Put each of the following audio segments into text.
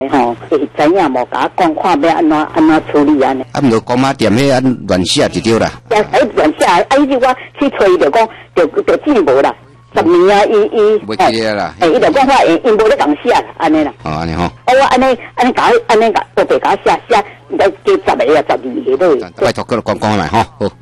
吼，会知影无？甲我讲看要安怎处理安尼。 啊，毋着公妈店迄安乱写就对啦。 呀，乱写，迄日我去找伊，就讲，就见无啦。10年啊，伊袂记得啦。 伊就讲话，因无咧共写啦，安尼啦。 哦，安尼吼。 我安尼甲都别甲写，加10个啊12个都。 拜托，过来讲来吼。好。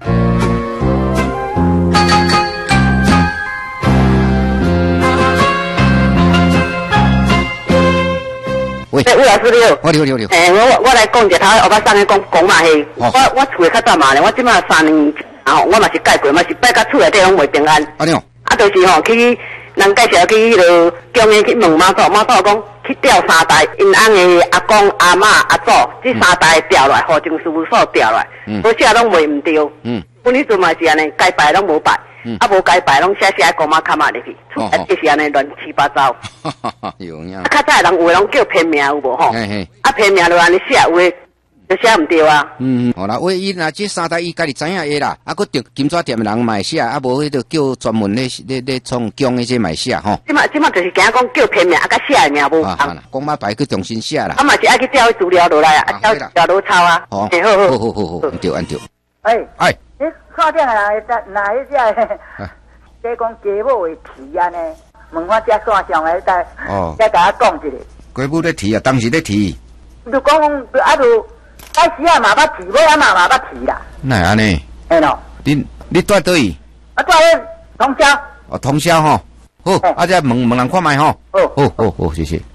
喂， 吴老师你好。 我。 我来讲一下，后摆上个讲嘛嘿。我厝诶较早嘛咧，我即马3年，我嘛是改过，嘛是摆到厝内底拢袂平安。 安尼哦。 啊，就是吼去人介绍去迄个中央去问妈祖讲去调3代，因翁诶阿公阿嬷阿祖，这3代调来，户政事务所调来，好写拢袂唔对。本迄阵嘛是安尼，该拜拢无拜。啊，无该拜拢写古马卡嘛入去，就是安尼乱七八糟。 有影。 较早人有诶拢叫偏名有无吼？啊偏名就安尼写，有诶就写唔对啊。 好啦，喂，伊若这3代伊家己知影诶啦，啊，佮金纸店诶人嘛会写，啊，无迄个叫专门咧创姜诶这嘛会写吼。即马就是惊讲叫偏名，啊，甲写诶名无同。 讲马牌去重新写啦。 啊嘛是爱去调资料落来啊，调落抄啊。 好，好，按对。 哎。你看见哪一只？即讲家母会提安尼，问我遮线上诶，再甲我讲一下。 家母咧提啊，当时咧提。 就讲啊，就开始啊嘛捌提，尾啊嘛捌提啦。 哪安尼？ 嘿咯。 你住倒位？ 啊，住咧通宵。 哦，通宵吼。好，啊，再问人看卖吼。好，谢谢。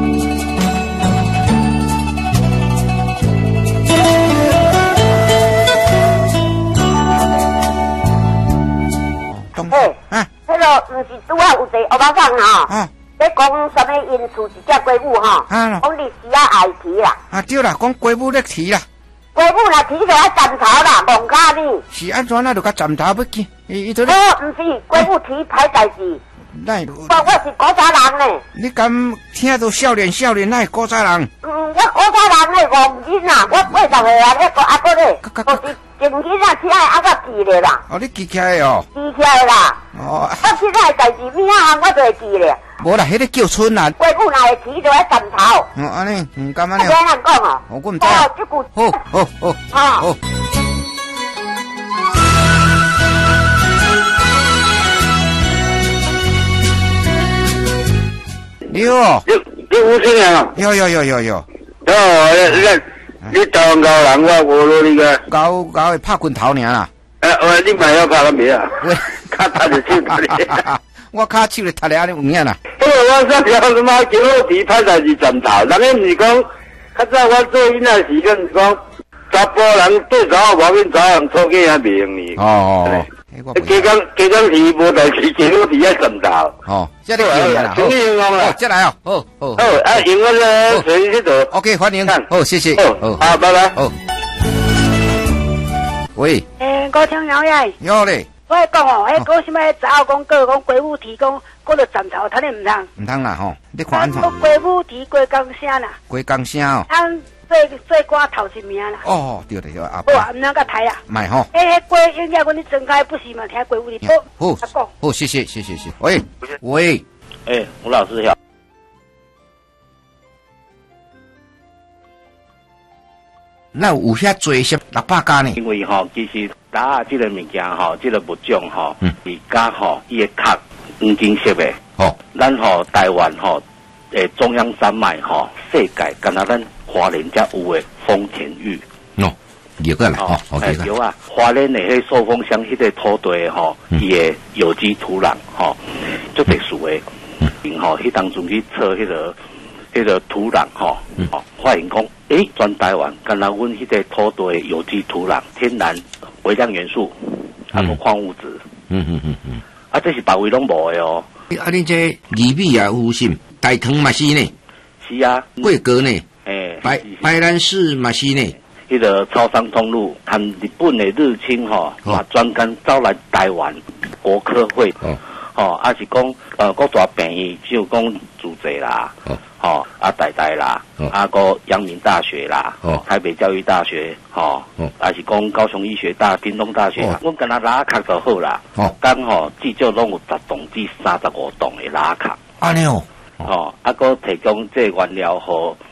迄个毋是拄啊有一个欧巴桑吼，咧讲什么因厝一只龟母吼，讲历史啊爱提啦。 啊对啦，讲龟母咧提啦。 龟母若提就爱斩头啦，望卡呢。 是安怎就甲斩头要去？伊都咧。毋是龟母提歹代志。我是古早人呢。你敢听到少年那古早人？ 我古早人咧，黄金啊，我80岁啊，咧个阿哥咧，就是前几仔起来啊，我记咧啦。 哦，你记起来哦？ 记起来啦。我现在代志咩啊，我就会记咧。 无啦，迄个叫春啊。 龟母若会提就爱斩头。 安尼，敢安尼。 这样讲哦。 我唔知。哦， 这句。 好。你好， 你吴青年啊？ 有。 你台湾高人，我无落你个。 高会拍拳头尔啦。 你买要拍个咩啊？ 喂， 卡打就手打咧。 我卡手咧，踢咧安尼有影啦。 我上条他妈叫我提歹代志斩头，人家毋是讲，较早我做囡仔时阵是讲，查甫人对查某无紧，查某人错计也袂用呢。 哦。 家讲是无代志，叫我提爱斩头。 哦，这个用啦， 好，用啦， 再来哦，好， 用我个随去做。 OK， 欢迎，好，谢谢， 好，拜拜。 好。喂。 我听了耶。 有咧。 我讲哦，讲什么查某讲龟母提讲，讲着斩头，他咧唔通。 唔通啦吼，你看安怎？ 龟母提龟公声啦。 龟公声哦。 做歌头一名啦。 哦，对啊。 好啊，唔通甲抬啦。 卖吼。 龟应该阮你睁开不是嘛？听龟母提。 好，谢谢。喂。 吴老师好。 那有遐济些600家呢？ 因为其实打这个物件这个物种是甲伊的壳黄金色的。咱台湾中央山脉世界敢若咱花莲才有的丰田玉。 有个啦， 有啊，花莲的迄寿丰乡迄个土地伊的有机土壤足特殊的，迄当中去测迄个土壤发现讲，全台湾敢若阮迄个土地的有机土壤，天然微量元素，还有矿物质。啊，这是别位拢无的哦。 啊，你这宜米也有心，大唐嘛是呢。 是啊。 贵格呢？白兰氏嘛是呢。 迄个超商通路和日本的日清把专工招来台湾国科会，啊是讲各大病院，就讲主席啦，台啦，个阳明大学啦，台北教育大学，还是讲高雄医学大、屏东大学，阮跟他拉卡就好啦，刚至少拢有10栋至35栋的拉卡。 安尼哦， 个提供这原料